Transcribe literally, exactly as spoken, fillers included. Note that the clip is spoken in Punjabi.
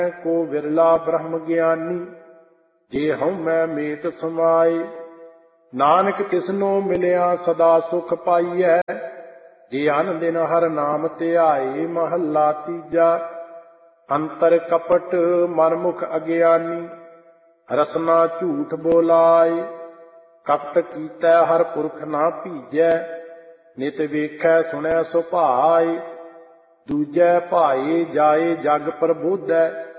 ਕੋ ਵਿਰਲਾ ਬ੍ਰਹਮ ਗਿਆਨੀ, ਜੇ ਹਉ ਮੈਂ ਮੇਟ ਸਮਾਏ। ਨਾਨਕ ਤਿਸਨੋ ਮਿਲਿਆ ਸਦਾ ਸੁਖ ਪਾਈਐ, ਜੇ ਅਨ ਦਿਨ ਹਰ ਨਾਮ ਧਿਆਏ। ਮਹੱਲਾ ਤੀਜਾ। ਅੰਤਰ ਕਪਟ ਮਨ ਮੁਖ ਅਗਿਆਨੀ, ਰਸਨਾ ਝੂਠ ਬੋਲਾਏ। ਕਪਟ ਕੀਤੈ ਹਰ ਪੁਰਖ ਨਾ ਭੀਜੈ, ਨਿਤ ਵੇਖੈ ਸੁਣੈ ਸੁਭਾਏ। ਦੂਜੈ ਭਾਏ ਜਾਏ ਜਗ ਪ੍ਰਬੋਧੈ,